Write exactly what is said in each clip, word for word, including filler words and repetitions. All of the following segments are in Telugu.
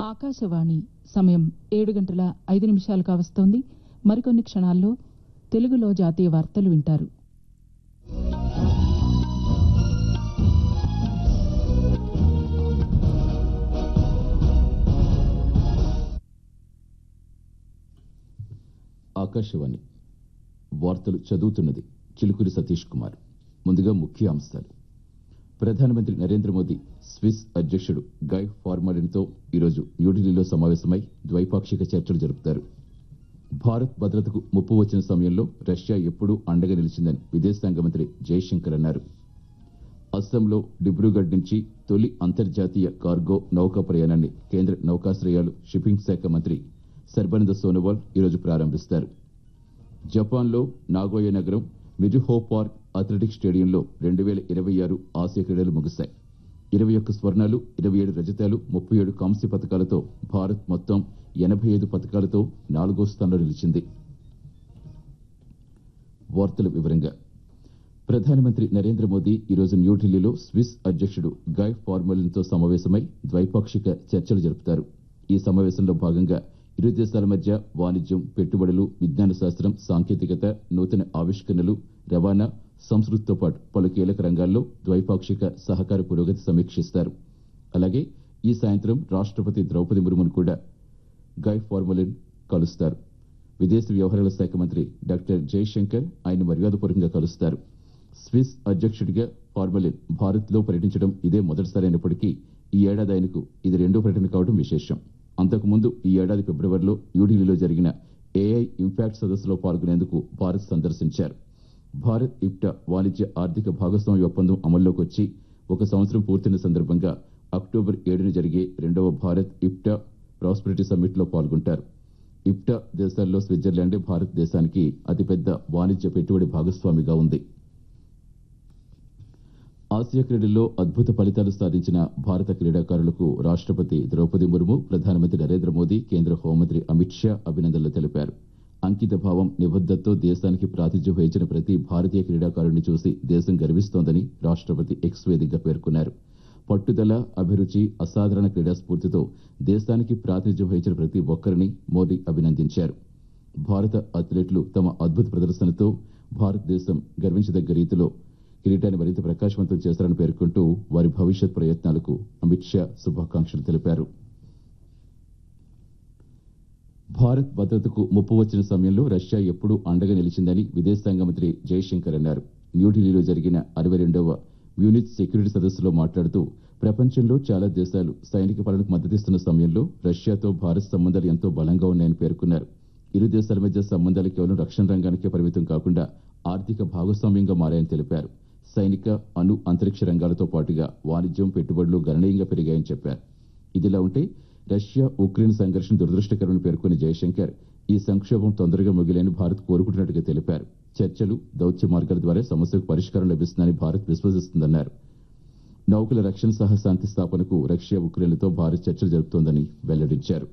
ఆకాశవాణి సమయం ఏడు గంటల ఐదు నిమిషాలు కావస్తోంది. మరికొన్ని క్షణాల్లో తెలుగులో జాతీయ వార్తలు వింటారు. ఆకాశవాణి వార్తలు చదువుతున్నది చిలుకూరి సతీష్ కుమార్. ముందుగా ముఖ్య అంశాలు. ప్రధానమంత్రి నరేంద్ర మోదీ స్విస్ అధ్యక్షుడు గై ఫార్మలిన్తో ఈరోజు న్యూఢిల్లీలో సమావేశమై ద్వైపాక్షిక చర్చలు జరుపుతారు. భారత్ భద్రతకు ముప్పు వచ్చిన సమయంలో రష్యా ఎప్పుడూ అండగా నిలిచిందని విదేశాంగ మంత్రి జయశంకర్ అన్నారు. అస్సాంలో డిబ్రూగఢ్ నుంచి తొలి అంతర్జాతీయ కార్గో నౌకా ప్రయాణాన్ని కేంద్ర నౌకాశ్రయాలు షిప్పింగ్ శాఖ మంత్రి సర్బానంద సోనోవాల్ ఈరోజు ప్రారంభిస్తారు. జపాన్లో నాగోయా నగరం మిజుహో పార్క్ అథ్లెటిక్స్ స్టేడియంలో రెండు వేల ఇరవై ఆరు ఆసియా క్రీడలు ముగిశాయి. ఇరవై ఒక్క స్వర్ణాలు, ఇరవై ఏడు రజతాలు, ముప్పై ఏడు కాంస్య పథకాలతో భారత్ మొత్తం ఎనభై ఐదు పథకాలతో నాలుగో స్థానంలో నిలిచింది. వార్తల వివరంగా. ప్రధానమంత్రి నరేంద్ర మోదీ ఈరోజు న్యూఢిల్లీలో స్విస్ అధ్యక్షుడు గై ఫార్మలిన్తో సమావేశమై ద్వైపాక్షిక చర్చలు జరుపుతారు. ఈ సమావేశంలో భాగంగా ఇరు దేశాల మధ్య వాణిజ్యం, పెట్టుబడులు, విజ్ఞాన శాస్త్రం, సాంకేతికత, నూతన ఆవిష్కరణలు, రవాణా, సంస్కృతితో పాటు పలు కీలక రంగాల్లో ద్వైపాక్షిక సహకార పురోగతి సమీక్షిస్తారు. అలాగే ఈ సాయంత్రం రాష్ట్రపతి ద్రౌపది ముర్మును కూడా గై ఫార్మలిన్ కలుస్తారు. విదేశీ వ్యవహారాల శాఖ మంత్రి డాక్టర్ జయశంకర్ ఆయన మర్యాదపూర్వకంగా కలుస్తారు. స్విస్ అధ్యక్షుడిగా ఫార్మలిన్ భారత్లో పర్యటించడం ఇదే మొదటిసారి అయినప్పటికీ ఈ ఏడాది ఆయనకు ఇది రెండో పర్యటన కావడం విశేషం. అంతకుముందు ఈ ఏడాది ఫిబ్రవరిలో న్యూఢిల్లీలో జరిగిన ఏఐ ఇంపాక్ట్ సదస్సులో పాల్గొనేందుకు భారత్ సందర్శించారు. భారత్ ఇప్టా వాణిజ్య ఆర్థిక భాగస్వామ్య ఒప్పందం అమల్లోకి వచ్చి ఒక సంవత్సరం పూర్తయిన సందర్భంగా అక్టోబర్ ఏడున జరిగే రెండవ భారత్ ఇప్టా ప్రాస్పెరిటీ సమ్మిట్ లో పాల్గొంటారు. ఇప్టా దేశాల్లో స్విట్జర్లాండ్ భారతదేశానికి అతిపెద్ద వాణిజ్య పెట్టుబడి భాగస్వామిగా ఉంది. ఆసియా క్రీడల్లో అద్భుత ఫలితాలు సాధించిన భారత క్రీడాకారులకు రాష్ట్రపతి ద్రౌపది ముర్ము, ప్రధానమంత్రి నరేంద్ర మోదీ, కేంద్ర హోంమంత్రి అమిత్ షా అభినందనలు తెలిపారు. అంకిత భావం, నిబద్ధతతో దేశానికి ప్రాతినిధ్యం వహించిన ప్రతి భారతీయ క్రీడాకారుడిని చూసి దేశం గర్విస్తోందని రాష్ట్రపతి ఎక్స్ వేదికగా పేర్కొన్నారు. పట్టుదల, అభిరుచి, అసాధారణ క్రీడా స్ఫూర్తితో దేశానికి ప్రాతినిధ్యం వహించిన ప్రతి ఒక్కరిని మోదీ అభినందించారు. భారత అథ్లెట్లు తమ అద్భుత ప్రదర్శనతో భారతదేశం గర్వించదగ్గ రీతిలో కిరీటాన్ని మరింత ప్రకాశవంతం చేస్తారని పేర్కొంటూ వారి భవిష్యత్ ప్రయత్నాలకు అమిత్ షా శుభాకాంక్షలు తెలిపారు. భారత్ భద్రతకు ముప్పు వచ్చిన సమయంలో రష్యా ఎప్పుడూ అండగా నిలిచిందని విదేశాంగ మంత్రి జయశంకర్ అన్నారు. న్యూఢిల్లీలో జరిగిన అరవై రెండవ మ్యూనిచ్ సెక్యూరిటీ సదస్సులో మాట్లాడుతూ ప్రపంచంలో చాలా దేశాలు సైనిక పాలనకు మద్దతిస్తున్న సమయంలో రష్యాతో భారత్ సంబంధాలు ఎంతో బలంగా ఉన్నాయని పేర్కొన్నారు. ఇరు దేశాల మధ్య సంబంధాలు కేవలం రక్షణ రంగానికే పరిమితం కాకుండా ఆర్థిక భాగస్వామ్యంగా మారాయని తెలిపారు. సైనిక, అణు, అంతరిక్ష రంగాలతో పాటుగా వాణిజ్యం, పెట్టుబడులు గణనీయంగా పెరిగాయని చెప్పారు. ఇదిలా ఉంటే రష్యా ఉక్రెయిన్ సంఘర్షణ దురదృష్టకరమని పేర్కొన్న జయశంకర్ ఈ సంక్షోభం తొందరగా ముగిలేని భారత్ కోరుకుంటున్నట్టుగా తెలిపారు. చర్చలు, దౌత్య మార్గాల ద్వారా సమస్యకు పరిష్కారం లభిస్తుందని భారత్ విశ్వసిస్తుందన్నారు. నౌకల రక్షణ సహా శాంతి స్థాపనకు రష్యా, ఉక్రెయిన్లతో భారత్ చర్చలు జరుపుతోందని వెల్లడించారు.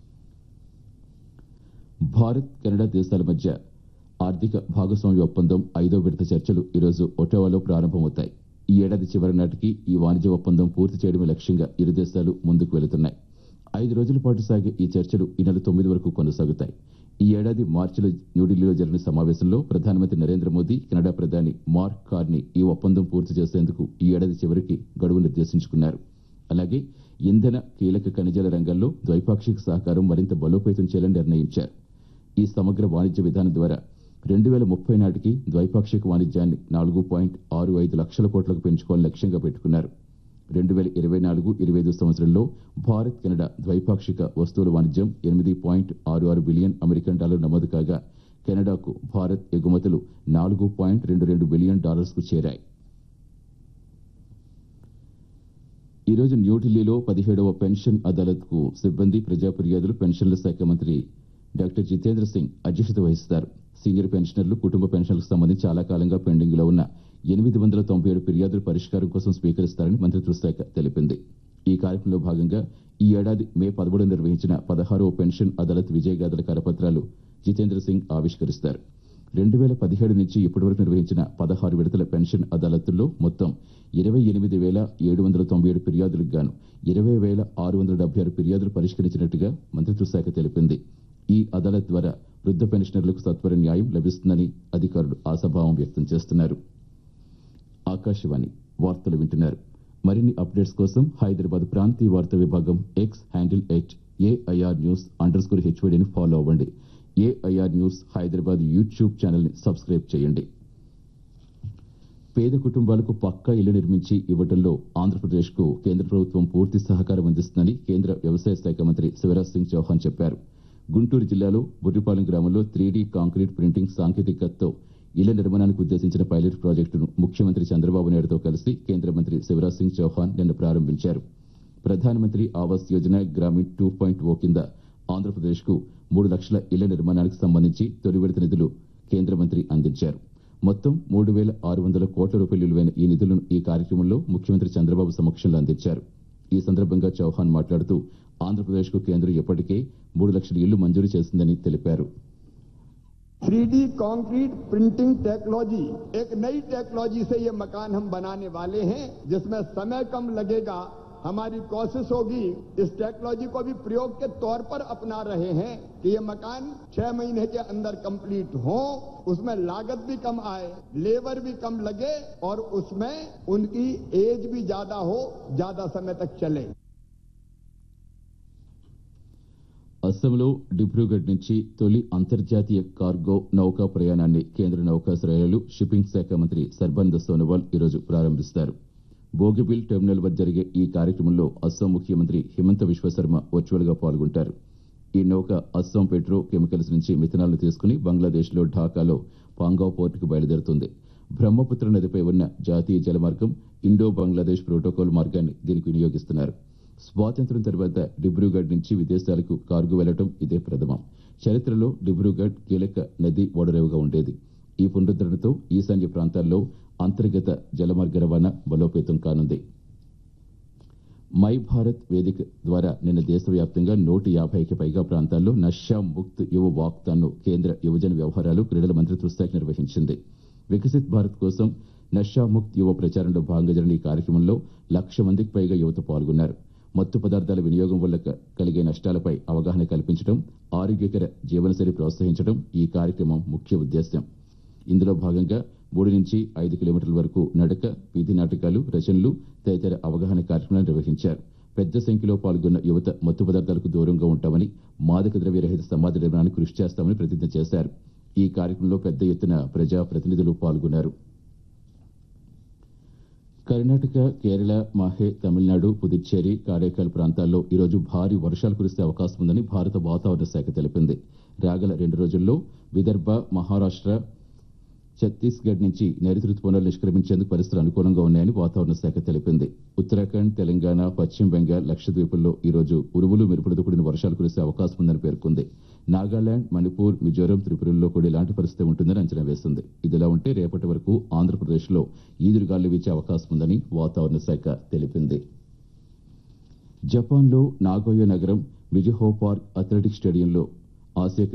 భారత్, కెనడా దేశాల మధ్య ఆర్థిక భాగస్వామ్య ఒప్పందం ఐదో విడత చర్చలు ఈరోజు ఒటావాలో ప్రారంభమవుతాయి. ఈ ఏడాది చివరి నాటికి ఈ వాణిజ్య ఒప్పందం పూర్తి చేయడమే లక్ష్యంగా ఇరు దేశాలు ముందుకు వెళుతున్నాయి. ఐదు రోజుల పాటు సాగే ఈ చర్చలు ఈ నెల తొమ్మిది వరకు కొనసాగుతాయి. ఈ ఏడాది మార్చిలో న్యూఢిల్లీలో జరిగిన సమావేశంలో ప్రధానమంత్రి నరేంద్ర మోదీ, కెనడా ప్రధాని మార్క్ కార్నీ ఈ ఒప్పందం పూర్తి చేసేందుకు ఈ ఏడాది చివరికి గడువు నిర్దేశించుకున్నారు. అలాగే ఇంధన, కీలక ఖనిజాల రంగాల్లో ద్వైపాక్షిక సహకారం మరింత బలోపేతం చేయాలని నిర్ణయించారు. ఈ సమగ్ర వాణిజ్య విధానం ద్వారా రెండు వేల ముప్పై నాటికి ద్వైపాక్షిక వాణిజ్యాన్ని నాలుగు పాయింట్ ఆరు ఐదు లక్షల కోట్లకు పెంచుకోవాలని లక్ష్యంగా పెట్టుకున్నారు. రెండు వేల ఇరవై నాలుగు ఇరవై ఐదు సంవత్సరంలో భారత్, కెనడా ద్వైపాక్షిక వస్తువుల వాణిజ్యం ఎనిమిది పాయింట్ ఆరు ఆరు బిలియన్ అమెరికన్ డాలర్ నమోదు కాగా కెనడాకు భారత్ ఎగుమతులు నాలుగు పాయింట్ రెండు రెండు బిలియన్ డాలర్స్ కు చేరాయి. ఈరోజు న్యూఢిల్లీలో పదిహేడవ పెన్షన్ అదాలత్ కు సిబ్బంది, ప్రజా ఫిర్యాదులు, పెన్షన్ల శాఖ మంత్రి డాక్టర్ జితేంద్ర సింగ్ అధ్యక్షత వహిస్తారు. సీనియర్ పెన్షనర్లు, కుటుంబ పెన్షన్లకు సంబంధించి చాలా కాలంగా పెండింగ్ లో ఉన్న ఎనిమిది వందల తొంభై ఏడు ఫిర్యాదుల పరిష్కారం కోసం స్వీకరిస్తారని మంత్రిత్వ శాఖ తెలిపింది. ఈ కార్యక్రమంలో భాగంగా ఈ ఏడాది మే పదమూడున నిర్వహించిన పదహారవ పెన్షన్ అదాలత్ విజయగాథల కరపత్రాలు జితేంద్ర సింగ్ ఆవిష్కరిస్తారు. రెండు వేల పదిహేడు నుంచి ఇప్పటివరకు నిర్వహించిన పదహారు విడతల పెన్షన్ అదాలతుల్లో మొత్తం ఇరవై ఎనిమిది వేల ఏడు వందల తొంభై ఏడు ఫిర్యాదులకు గాను ఇరవై వేల ఆరు వందల డెబ్బై ఆరు ఫిర్యాదులు పరిష్కరించినట్టుగా మంత్రిత్వ శాఖ తెలిపింది. ఈ అదాలత్ ద్వారా వృద్ధ పెన్షనర్లకు సత్వర న్యాయం లభిస్తుందని అధికారులు ఆశాభావం వ్యక్తం చేస్తున్నారు. ఆకాశవాణి వార్తలు వింటున్నారు. మరిన్ని అప్డేట్స్ కోసం హైదరాబాద్ ప్రాంతీయ వార్తా విభాగం X handle at AIR news under score హెచ్వైడీని follow అవ్వండి. AIR news Hyderabad YouTube channel ని సబ్స్క్రైబ్ చేయండి. పేద కుటుంబాలకు పక్కా ఇళ్లు నిర్మించి ఇవ్వడంలో ఆంధ్రప్రదేశ్ కు కేంద్ర ప్రభుత్వం పూర్తి సహకారం అందిస్తుందని కేంద్ర వ్యవసాయ శాఖ మంత్రి శివరాజ్ సింగ్ చౌహాన్ చెప్పారు. గుంటూరు జిల్లాలో బుర్రిపాలెం గ్రామంలో త్రీడీ కాంక్రీట్ ప్రింటింగ్ సాంకేతికతతో ఇళ్ల నిర్మాణానికి ఉద్దేశించిన పైలట్ ప్రాజెక్టును ముఖ్యమంత్రి చంద్రబాబు నాయుడుతో కలిసి కేంద్ర మంత్రి శివరాజ్ సింగ్ చౌహాన్ నిన్న ప్రారంభించారు. ప్రధానమంత్రి ఆవాస్ యోజన గ్రామీణ్ టూ పాయింట్ ఓ కింద ఆంధ్రప్రదేశ్ కు మూడు లక్షల ఇళ్ల నిర్మాణానికి సంబంధించి తొలి విడత నిధులు కేంద్ర మంత్రి అందించారు. మొత్తం మూడు వేల ఆరు వందల కోట్ల రూపాయలు విలువైన ఈ నిధులను ఈ కార్యక్రమంలో ముఖ్యమంత్రి చంద్రబాబు సమక్షంలో అందించారు. ఈ సందర్భంగా చౌహాన్ మాట్లాడుతూ ఆంధ్రప్రదేశ్ కు కేంద్రం ఇప్పటికే మూడు లక్షల ఇళ్లు మంజూరు చేసిందని తెలిపారు. Three D concrete printing technology एक नई टेक्नोलॉजी से ये मकान हम बनाने वाले हैं, जिसमें समय कम लगेगा. हमारी कोशिश होगी इस टेक्नोलॉजी को भी प्रयोग के तौर पर अपना रहे हैं कि ये मकान छह महीने के अंदर कंप्लीट हो, उसमें लागत भी कम आए, लेबर भी कम लगे और उसमें उनकी एज भी ज्यादा हो, ज्यादा समय तक चले. అస్సాంలో డిబ్రూగఢ్ నుంచి తొలి అంతర్జాతీయ కార్గో నౌకా ప్రయాణాన్ని కేంద్ర నౌకాశ్రయాలు షిప్పింగ్ శాఖ మంత్రి సర్బానంద సోనోవాల్ ఈరోజు ప్రారంభిస్తారు. బోగిబిల్ టెర్మినల్ వద్ద జరిగే ఈ కార్యక్రమంలో అస్సాం ముఖ్యమంత్రి హిమంత విశ్వశర్మ వర్చువల్ గా పాల్గొంటారు. ఈ నౌక అస్సాం పెట్రో కెమికల్స్ నుంచి మిథనాల్ను తీసుకుని బంగ్లాదేశ్లో ఢాకాలో పాంగావ్ పోర్టుకు బయలుదేరుతుంది. బ్రహ్మపుత్ర నదిపై ఉన్న జాతీయ జలమార్గం ఇండో బంగ్లాదేశ్ ప్రోటోకాల్ మార్గాన్ని దీనికి వినియోగిస్తున్నారు. స్వాతంత్ర్యం తర్వాత డిబ్రూగఢ్ నుంచి విదేశాలకు కార్గో వెళ్లడం ఇదే ప్రథమం. చరిత్రలో డిబ్రూగఢ్ కీలక నది ఓడరేవుగా ఉండేది. ఈ పునరుద్ధరణతో ఈశాన్య ప్రాంతాల్లో అంతర్గత జలమార్గ రవాణా బలోపేతం కానుంది. మై భారత్ వేదిక ద్వారా నిన్న దేశవ్యాప్తంగా నూట యాభైకి పైగా ప్రాంతాల్లో నషా ముక్త్ యువ వాక్థాన్ను కేంద్ర యువజన వ్యవహారాలు క్రీడల మంత్రిత్వ శాఖ నిర్వహించింది. వికసిత్ భారత్ కోసం నషా ముక్త్ యువ ప్రచారంలో భాగంగా జరిగిన ఈ కార్యక్రమంలో లక్ష మందికి పైగా యువత పాల్గొన్నారు. మత్తు పదార్థాల వినియోగం వల్ల కలిగే నష్టాలపై అవగాహన కల్పించడం, ఆరోగ్యకర జీవనశైలి ప్రోత్సహించడం ఈ కార్యక్రమం ముఖ్య ఉద్దేశ్యం. ఇందులో భాగంగా మూడు నుంచి ఐదు కిలోమీటర్ల వరకు నడక, వీధి నాటకాలు, రచనలు తదితర అవగాహన కార్యక్రమాలు నిర్వహించారు. పెద్ద సంఖ్యలో పాల్గొన్న యువత మత్తు పదార్థాలకు దూరంగా ఉంటామని, మాదక ద్రవ్య రహిత సమాజ నిర్మాణానికి కృషి చేస్తామని ప్రతిజ్ఞ చేశారు. ఈ కార్యక్రమంలో పెద్ద ఎత్తున ప్రజా ప్రతినిధులు పాల్గొన్నారు. కర్ణాటక, కేరళ, మాహే, తమిళనాడు, పుదుచ్చేరి, కారైకాల్ ప్రాంతాల్లో ఈరోజు భారీ వర్షాలు కురిసే అవకాశం ఉందని భారత వాతావరణ శాఖ తెలిపింది. రాగల రెండు రోజుల్లో విదర్భ, మహారాష్ట్ర, ఛత్తీస్గఢ్ నుంచి నైరుతి రుతుపవనాలు నిష్క్రమించేందుకు పరిస్థితులు అనుకూలంగా ఉన్నాయని వాతావరణ శాఖ తెలిపింది. ఉత్తరాఖండ్, తెలంగాణ, పశ్చిమ బెంగాల్, లక్షద్వీపుల్లో ఈరోజు ఉరుములు మెరుపులతో కూడిన వర్షాలు కురిసే అవకాశం ఉందని పేర్కొంది. నాగాలాండ్, మణిపూర్, మిజోరం, త్రిపురల్లో కూడా ఇలాంటి పరిస్థితి ఉంటుందని అంచనా వేసింది. ఇదిలా ఉంటే రేపటి వరకు ఆంధ్రప్రదేశ్లో ఈదురుగాలు వీచే అవకాశం ఉందని వాతావరణ శాఖ తెలిపింది. జపాన్లో నాగోయా నగరం మిజుహో పార్క్ అథ్లెటిక్స్ స్టేడియంలో ఆసియా